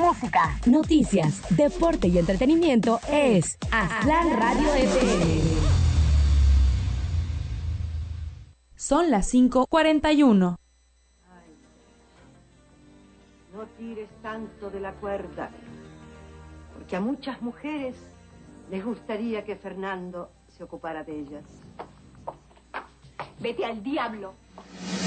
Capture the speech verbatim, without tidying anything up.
música, noticias, deporte y entretenimiento es Aztlán Radio F M. Son las cinco cuarenta y uno. Ay, no tires tanto de la cuerda, porque a muchas mujeres les gustaría que Fernando se ocupara de ellas. Vete al diablo.